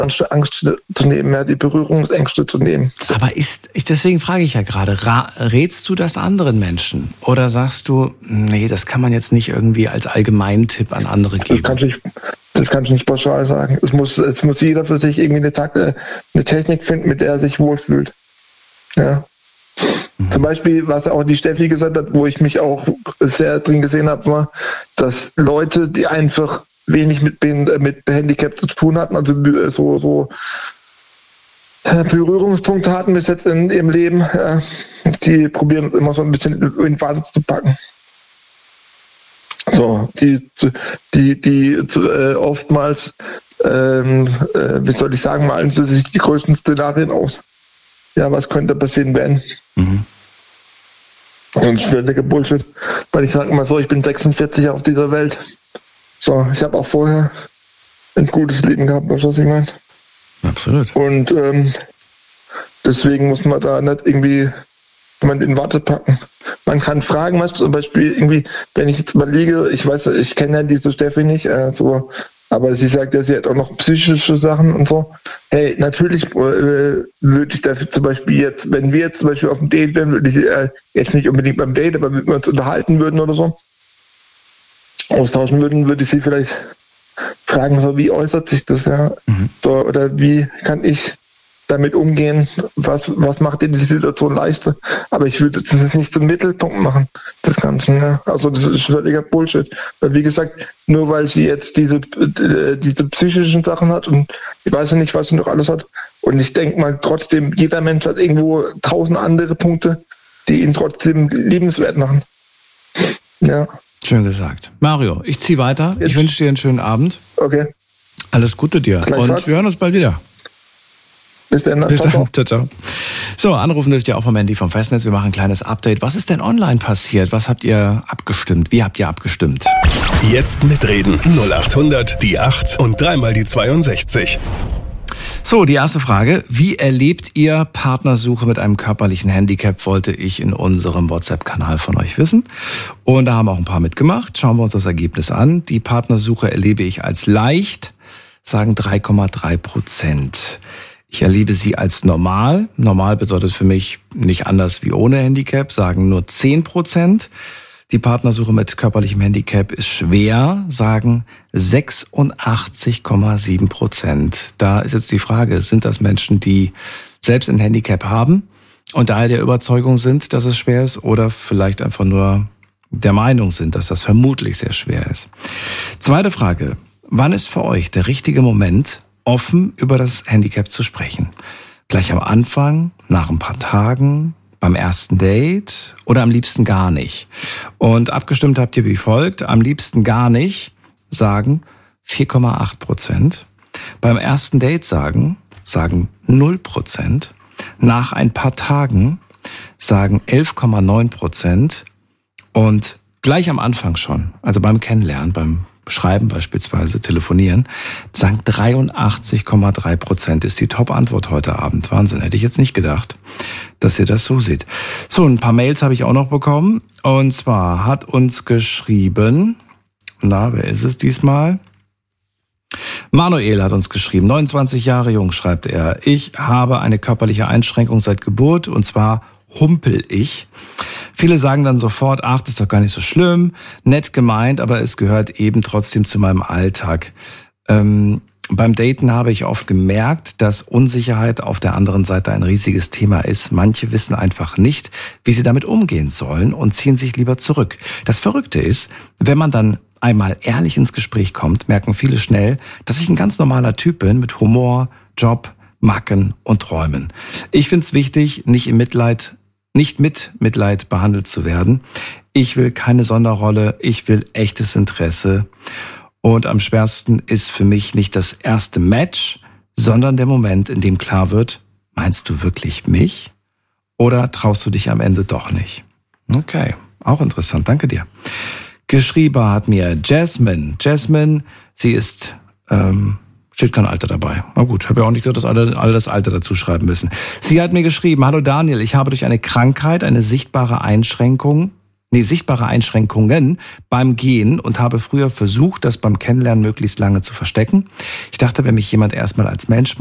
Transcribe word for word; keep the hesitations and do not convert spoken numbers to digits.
Angst zu nehmen, ja, die Berührungsängste zu nehmen. Aber ist, deswegen frage ich ja gerade, rätst du das anderen Menschen? Oder sagst du, nee, das kann man jetzt nicht irgendwie als Allgemeintipp an andere geben? Das kann ich, das kann ich nicht pauschal sagen. Es muss, es muss jeder für sich irgendwie eine, Takt, eine Technik finden, mit der er sich wohlfühlt. Ja. Mhm. Zum Beispiel, was auch die Steffi gesagt hat, wo ich mich auch sehr drin gesehen habe, war, dass Leute, die einfach wenig mit, mit Handicap zu tun hatten, also so, so Berührungspunkte hatten bis jetzt in ihrem Leben, die probieren es immer so ein bisschen in Warte zu packen. So, die, die, die äh, oftmals, ähm, äh, wie soll ich sagen, malen sie sich die größten Szenarien aus. Ja, was könnte passieren, wenn? Mhm. Und das ist völliger Bullshit. Weil ich sage mal so, ich bin sechsundvierzig auf dieser Welt. So, ich habe auch vorher ein gutes Leben gehabt, was ich meine. Absolut. Und ähm, deswegen muss man da nicht irgendwie jemand in Watte packen. Man kann fragen, was zum Beispiel irgendwie, wenn ich jetzt überlege, ich weiß, ich kenne ja diese Steffi nicht, äh, so, aber sie sagt ja, sie hat auch noch psychische Sachen und so. Hey, natürlich äh, würde ich dafür zum Beispiel jetzt, wenn wir jetzt zum Beispiel auf dem Date wären, würde ich äh, jetzt nicht unbedingt beim Date, aber wenn wir uns unterhalten würden oder so, austauschen würden, würde ich sie vielleicht fragen, so wie äußert sich das, ja? Mhm. So, oder wie kann ich damit umgehen, was, was macht dir die Situation leichter? Aber ich würde das nicht zum Mittelpunkt machen, das Ganze. Ja? Also das ist völliger Bullshit. Weil wie gesagt, nur weil sie jetzt diese, äh, diese psychischen Sachen hat und ich weiß ja nicht, was sie noch alles hat. Und ich denke mal trotzdem, jeder Mensch hat irgendwo tausend andere Punkte, die ihn trotzdem liebenswert machen. Ja. Schön gesagt. Mario, ich ziehe weiter. Jetzt. Ich wünsche dir einen schönen Abend. Okay. Alles Gute dir. Und Fahrt. Wir hören uns bald wieder. Bis dann. Bis dann. Ciao, ciao. So, anrufen dürft ihr auch vom Handy vom Festnetz. Wir machen ein kleines Update. Was ist denn online passiert? Was habt ihr abgestimmt? Wie habt ihr abgestimmt? Jetzt mitreden. null acht hundert, die acht und dreimal die zweiundsechzig. So, die erste Frage. Wie erlebt ihr Partnersuche mit einem körperlichen Handicap, wollte ich in unserem WhatsApp-Kanal von euch wissen. Und da haben auch ein paar mitgemacht. Schauen wir uns das Ergebnis an. Die Partnersuche erlebe ich als leicht, sagen drei Komma drei Prozent. Ich erlebe sie als normal. Normal bedeutet für mich nicht anders wie ohne Handicap, sagen nur zehn Prozent. Die Partnersuche mit körperlichem Handicap ist schwer, sagen sechsundachtzig Komma sieben Prozent. Da ist jetzt die Frage, sind das Menschen, die selbst ein Handicap haben und daher der Überzeugung sind, dass es schwer ist, oder vielleicht einfach nur der Meinung sind, dass das vermutlich sehr schwer ist. Zweite Frage, wann ist für euch der richtige Moment, offen über das Handicap zu sprechen? Gleich am Anfang, nach ein paar Tagen, beim ersten Date oder am liebsten gar nicht? Und abgestimmt habt ihr wie folgt. Am liebsten gar nicht sagen vier Komma acht Prozent. Beim ersten Date sagen, sagen null Prozent. Nach ein paar Tagen sagen elf Komma neun Prozent. Und gleich am Anfang schon, also beim Kennenlernen, beim Schreiben beispielsweise, telefonieren, sagen dreiundachtzig Komma drei Prozent ist die Top-Antwort heute Abend. Wahnsinn, hätte ich jetzt nicht gedacht, dass ihr das so seht. So, ein paar Mails habe ich auch noch bekommen. Und zwar hat uns geschrieben, na, wer ist es diesmal? Manuel hat uns geschrieben, neunundzwanzig Jahre jung, schreibt er. Ich habe eine körperliche Einschränkung seit Geburt, und zwar humpel ich. Viele sagen dann sofort, ach, das ist doch gar nicht so schlimm, nett gemeint, aber es gehört eben trotzdem zu meinem Alltag. Ähm, beim Daten habe ich oft gemerkt, dass Unsicherheit auf der anderen Seite ein riesiges Thema ist. Manche wissen einfach nicht, wie sie damit umgehen sollen und ziehen sich lieber zurück. Das Verrückte ist, wenn man dann einmal ehrlich ins Gespräch kommt, merken viele schnell, dass ich ein ganz normaler Typ bin mit Humor, Job, Macken und Träumen. Ich finde es wichtig, nicht im Mitleid nicht mit Mitleid behandelt zu werden. Ich will keine Sonderrolle, ich will echtes Interesse. Und am schwersten ist für mich nicht das erste Match, sondern der Moment, in dem klar wird, meinst du wirklich mich? Oder traust du dich am Ende doch nicht? Okay, auch interessant, danke dir. Geschrieben hat mir Jasmine. Jasmine, sie ist... Ähm, Steht kein Alter dabei. Na gut, habe ja auch nicht gesagt, dass alle, alle das Alter dazu schreiben müssen. Sie hat mir geschrieben, hallo Daniel, ich habe durch eine Krankheit eine sichtbare Einschränkung nee, sichtbare Einschränkungen beim Gehen und habe früher versucht, das beim Kennenlernen möglichst lange zu verstecken. Ich dachte, wenn mich jemand erstmal als Mensch